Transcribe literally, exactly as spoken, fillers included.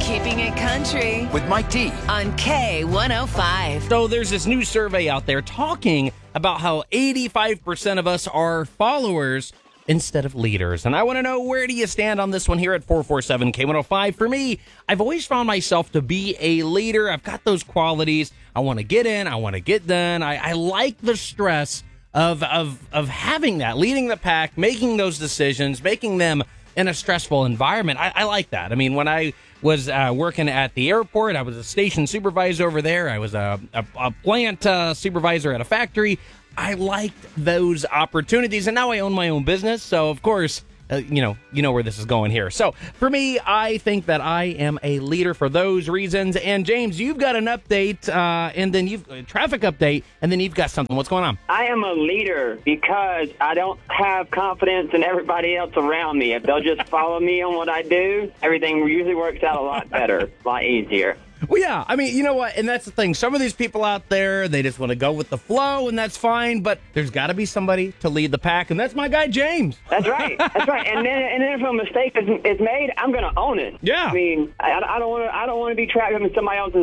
Keeping It Country with Mike D on K one oh five. So there's this new survey out there talking about how eighty-five percent of us are followers instead of leaders. And I want to know, where do you stand on this one here at four four seven K one oh five? For me, I've always found myself to be a leader. I've got those qualities. I want to get in. I want to get done. I, I like the stress of, of, of having that, leading the pack, making those decisions, making them in a stressful environment. I, I like that. I mean, when I was uh, working at the airport, I was a station supervisor over there. I was a, a, a plant uh, supervisor at a factory. I liked those opportunities, and now I own my own business. So, of course, uh, you know, you know where this is going here. So, for me, I think that I am a leader for those reasons. And James, you've got an update, uh, and then you've a traffic update, and then you've got something. What's going on? I am a leader because I don't have confidence in everybody else around me. If they'll just follow me on what I do, everything usually works out a lot better, a lot easier. Well, yeah, I mean, you know what, and that's the thing. Some of these people out there, they just want to go with the flow, and that's fine, but there's got to be somebody to lead the pack, and that's my guy, James. That's right, that's right. And then, and then if a mistake is, is made, I'm going to own it. Yeah. I mean, I, I don't want to I don't want to be trapped in somebody else's